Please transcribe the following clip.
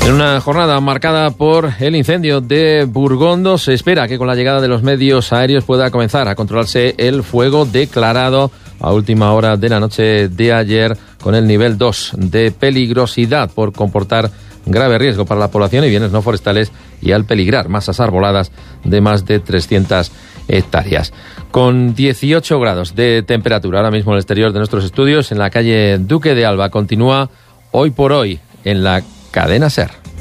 En una jornada marcada por el incendio de Burgondo, se espera que con la llegada de los medios aéreos pueda comenzar a controlarse el fuego declarado a última hora de la noche de ayer con el nivel 2 de peligrosidad por comportar grave riesgo para la población y bienes no forestales y al peligrar masas arboladas de más de 300 hectáreas. Con 18 grados de temperatura ahora mismo en el exterior de nuestros estudios, en la calle Duque de Alba, continúa Hoy por Hoy en la Cadena SER.